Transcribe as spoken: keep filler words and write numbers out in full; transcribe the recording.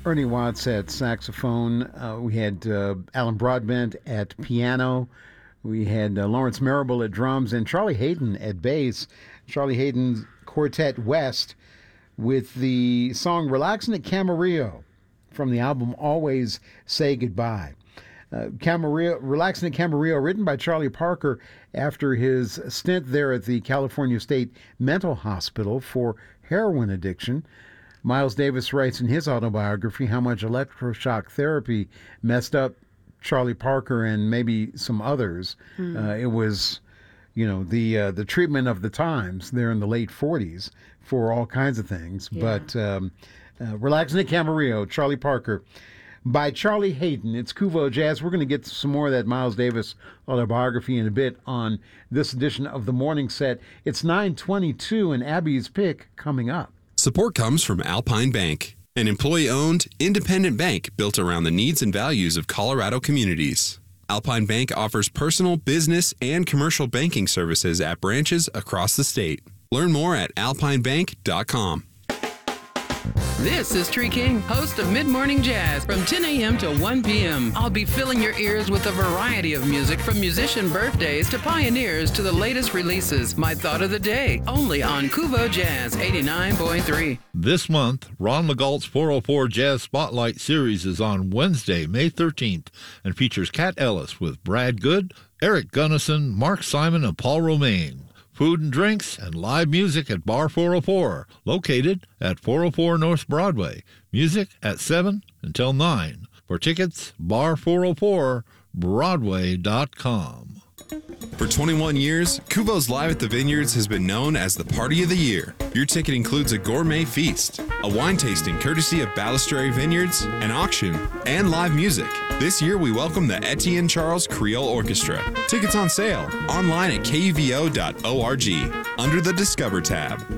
Ernie Watts at saxophone. Uh, we had uh, Alan Broadbent at piano. We had uh, Lawrence Marable at drums and Charlie Hayden at bass. Charlie Hayden's Quartet West with the song Relaxin' at Camarillo from the album Always Say Goodbye. Uh, Camarillo, Relaxin' at Camarillo, written by Charlie Parker after his stint there at the California State Mental Hospital for heroin addiction. Miles Davis writes in his autobiography how much electroshock therapy messed up Charlie Parker and maybe some others. Mm. Uh, it was, you know, the uh, the treatment of the times there in the late forties for all kinds of things. Yeah. But um, uh, Relaxin' at Camarillo, Charlie Parker, by Charlie Hayden. It's Kuvo Jazz. We're going to get some more of that Miles Davis autobiography in a bit on this edition of the Morning Set. It's nine twenty-two and Abby's Pick coming up. Support comes from Alpine Bank, an employee-owned, independent bank built around the needs and values of Colorado communities. Alpine Bank offers personal, business, and commercial banking services at branches across the state. Learn more at alpine bank dot com. This is Tree King, host of Mid-Morning Jazz from ten a.m. to one p.m. I'll be filling your ears with a variety of music from musician birthdays to pioneers to the latest releases. My thought of the day, only on Kuvo Jazz eighty-nine point three. This month, Ron LeGault's four oh four Jazz Spotlight Series is on Wednesday, May thirteenth, and features Cat Ellis with Brad Good, Eric Gunnison, Mark Simon, and Paul Romaine. Food and drinks and live music at Bar four oh four, located at four oh four North Broadway. Music at seven until nine. For tickets, bar four oh four broadway dot com. For twenty-one years, Kuvo's Live at the Vineyards has been known as the party of the year. Your ticket includes a gourmet feast, a wine tasting courtesy of Balistrary Vineyards, an auction, and live music. This year, we welcome the Etienne Charles Creole Orchestra. Tickets on sale online at K U V O dot org under the Discover tab.